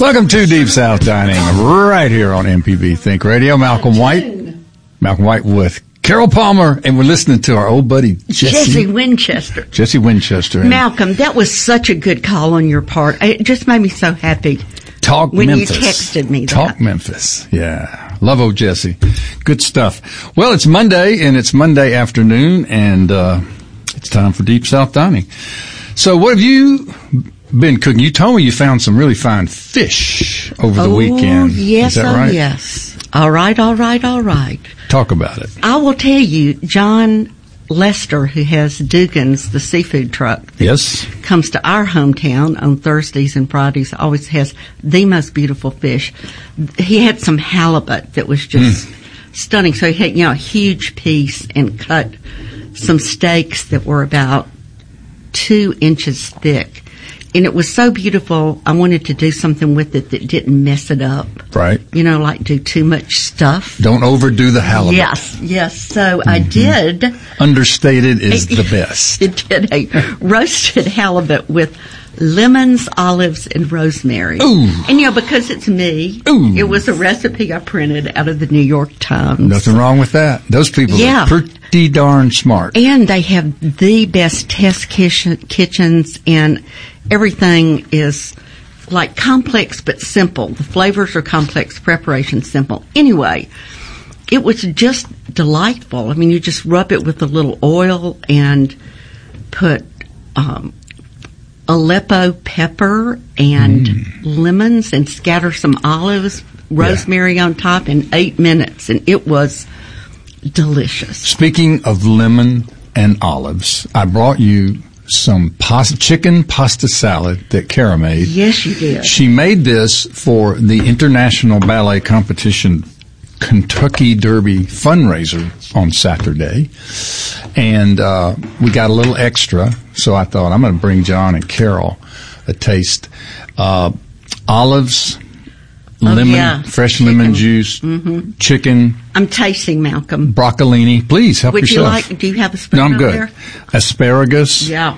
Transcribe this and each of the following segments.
Welcome to Deep South Dining, right here on MPB Think Radio. Malcolm White with Carol Palmer, and we're listening to our old buddy Jesse Winchester. Jesse Winchester. Malcolm, that was such a good call on your part. It just made me so happy. Talk when Memphis. You texted me that. Talk Memphis. Yeah. Love old Jesse. Good stuff. Well, it's Monday, and it's Monday afternoon, and it's time for Deep South Dining. So what have you been cooking? You told me you found some really fine fish over the weekend. Yes, is that right? Yes. All right. Talk about it. I will tell you, John Lester, who has Dugan's, the seafood truck, yes, comes to our hometown on Thursdays and Fridays, always has the most beautiful fish. He had some halibut that was just stunning. So he had, a huge piece and cut some steaks that were about 2 inches thick. And it was so beautiful, I wanted to do something with it that didn't mess it up. Right. Like do too much stuff. Don't overdo the halibut. Yes. So I did. Understated is the best. It did a roasted halibut with lemons, olives, and rosemary. Ooh. And, because it's me, it was a recipe I printed out of the New York Times. Nothing wrong with that. Those people are pretty darn smart. And they have the best test kitchens, and everything is like complex but simple. The flavors are complex, preparation simple. Anyway, it was just delightful. I mean, you just rub it with a little oil and put Aleppo pepper and lemons and scatter some olives, rosemary on top in 8 minutes, and it was delicious. Speaking of lemon and olives, I brought you some chicken pasta salad that Cara made. Yes, you did. She made this for the International Ballet Competition Kentucky Derby fundraiser on Saturday, and we got a little extra, so I thought I'm going to bring John and Carol a taste. Olives, lemon, fresh chicken. Lemon juice, chicken. I'm tasting, Malcolm. Broccolini. Please help yourself. Do you have a spoon? No, I'm good. There? Asparagus. Yeah.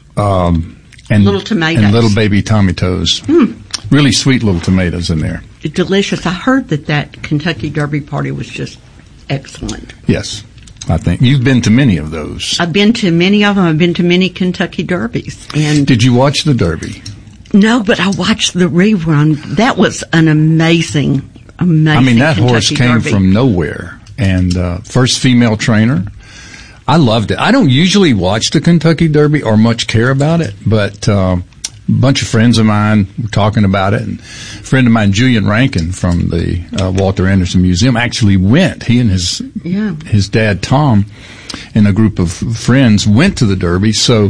And little tomatoes. And little baby tomatoes. Really sweet little tomatoes in there. Delicious. I heard that Kentucky Derby party was just excellent. Yes, I think. You've been to many of those. I've been to many of them. I've been to many Kentucky Derbies. And did you watch the Derby? No, but I watched the rerun. That was an amazing I mean, that Kentucky horse came Derby. from nowhere. And first female trainer. I loved it. I don't usually watch the Kentucky Derby or much care about it, but a bunch of friends of mine were talking about it. And a friend of mine, Julian Rankin from the Walter Anderson Museum, actually went. He and his dad, Tom, and a group of friends went to the Derby. So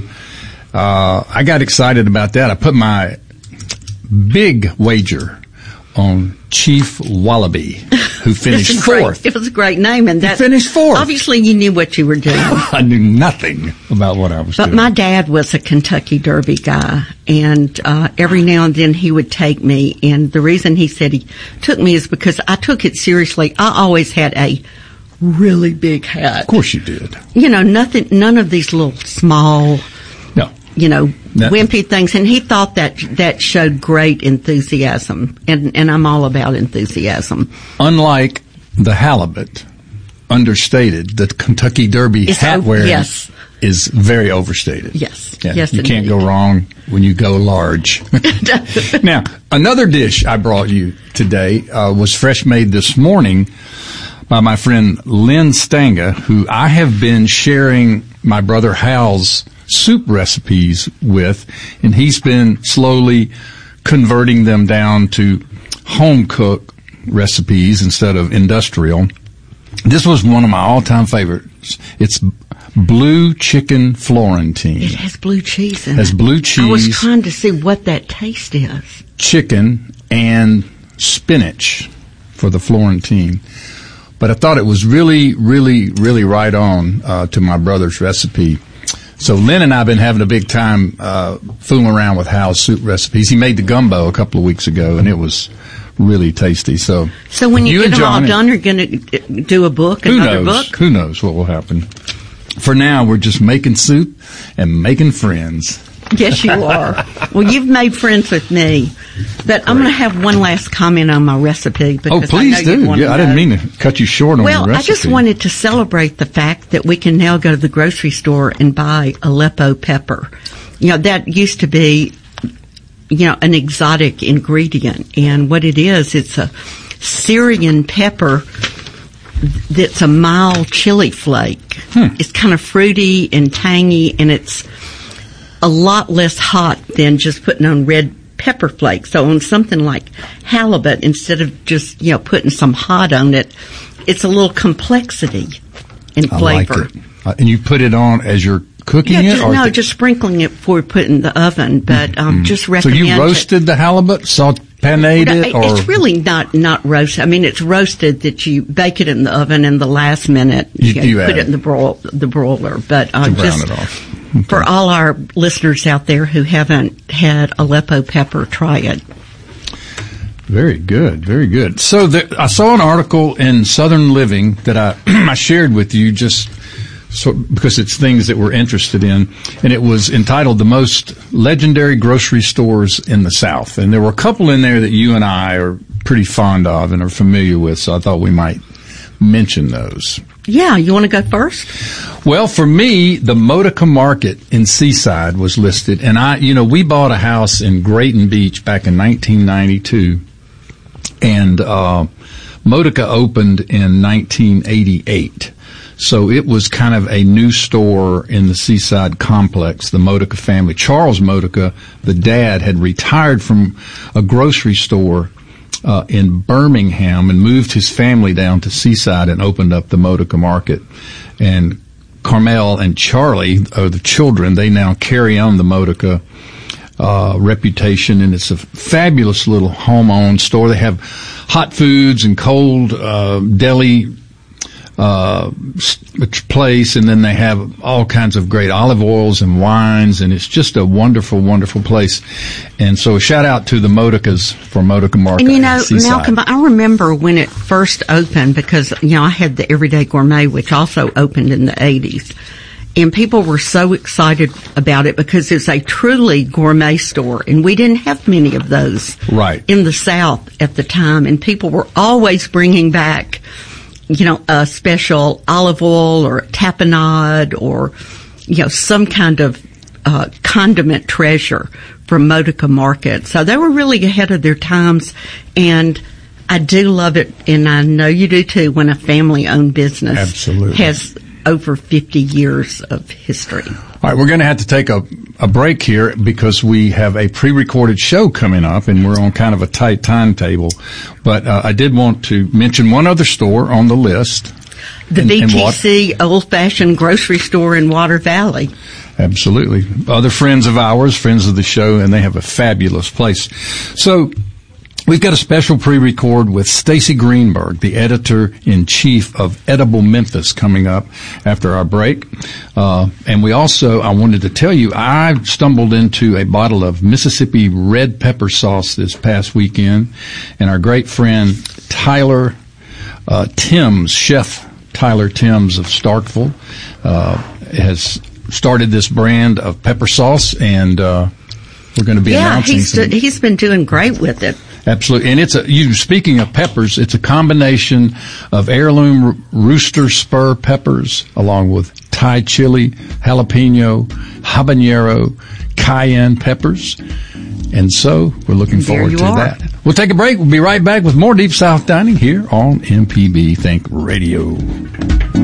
I got excited about that. I put my big wager on Chief Wallaby, who finished fourth. It was a great name, and that finished fourth. Obviously, you knew what you were doing. I knew nothing about what I was doing. But my dad was a Kentucky Derby guy, and every now and then he would take me. And the reason he said he took me is because I took it seriously. I always had a really big hat. Of course, you did. None of these little small. No. Wimpy things, and he thought that showed great enthusiasm, and I'm all about enthusiasm. Unlike the halibut, understated, the Kentucky Derby hat wearing is very overstated. Yes, yeah, yes, you indeed. can't go wrong when you go large. Now, another dish I brought you today was fresh made this morning by my friend Lynn Stanga, who I have been sharing my brother Hal's soup recipes with, and he's been slowly converting them down to home cook recipes instead of industrial. This was one of my all-time favorites. It's blue chicken Florentine. It has blue cheese in it. Has blue cheese. I was trying to see what that taste is. Chicken and spinach for the Florentine. But I thought it was really, really, really right on to my brother's recipe. So Lynn and I have been having a big time fooling around with Hal's soup recipes. He made the gumbo a couple of weeks ago, and it was really tasty. So when you get them all done, you're going to do a book, another book? Who knows what will happen? For now, we're just making soup and making friends. Yes, you are. Well, you've made friends with me. But I'm going to have one last comment on my recipe. Because please do. Yeah, I didn't mean to cut you short on the recipe. Well, I just wanted to celebrate the fact that we can now go to the grocery store and buy Aleppo pepper. That used to be, an exotic ingredient. And what it is, it's a Syrian pepper that's a mild chili flake. It's kind of fruity and tangy, and it's a lot less hot than just putting on red pepper flakes. So on something like halibut, instead of just, putting some hot on it, it's a little complexity in flavor. I like it. And you put it on as you're cooking it? No, just sprinkling it before we put it in the oven, but just recommend So you roasted the halibut, panade it? Or? It's really not roasted. I mean, it's roasted that you bake it in the oven, and the last minute you put it in the broiler. But to brown it off. Okay. For all our listeners out there who haven't had Aleppo pepper, try it. Very good, very good. So I saw an article in Southern Living that I shared with you because it's things that we're interested in, and it was entitled "The Most Legendary Grocery Stores in the South." And there were a couple in there that you and I are pretty fond of and are familiar with, so I thought we might mention those. Yeah, you want to go first? Well, for me, the Modica Market in Seaside was listed, and we bought a house in Grayton Beach back in 1992, and Modica opened in 1988. So it was kind of a new store in the Seaside complex, the Modica family. Charles Modica, the dad, had retired from a grocery store in Birmingham and moved his family down to Seaside and opened up the Modica Market. And Carmel and Charlie are the children. They now carry on the Modica reputation, and it's a fabulous little home-owned store. They have hot foods and cold deli place, and then they have all kinds of great olive oils and wines, and it's just a wonderful, wonderful place. And so a shout out to the Modicas for Modica Market. And Malcolm, I remember when it first opened because, I had the Everyday Gourmet, which also opened in the 80s. And people were so excited about it because it's a truly gourmet store, and we didn't have many of those in the South at the time. And people were always bringing back, a special olive oil or a tapenade or, some kind of condiment treasure from Modica Market. So they were really ahead of their times, and I do love it, and I know you do too, when a family-owned business has over 50 years of history. All right, we're going to have to take a break here because we have a pre-recorded show coming up, and we're on kind of a tight timetable. But I did want to mention one other store on the list. The BTC Old-Fashioned Grocery Store in Water Valley. Absolutely. Other friends of ours, friends of the show, and they have a fabulous place. So we've got a special pre-record with Stacy Greenberg, the editor-in-chief of Edible Memphis, coming up after our break. And we also, I wanted to tell you, I stumbled into a bottle of Mississippi red pepper sauce this past weekend, and our great friend Tyler Timms, Chef Tyler Timms of Starkville, has started this brand of pepper sauce, and we're going to be announcing he's been doing great with it. Absolutely. And speaking of peppers, it's a combination of heirloom rooster spur peppers along with Thai chili, jalapeno, habanero, cayenne peppers. And so we're looking forward to that. We'll take a break. We'll be right back with more Deep South Dining here on MPB Think Radio.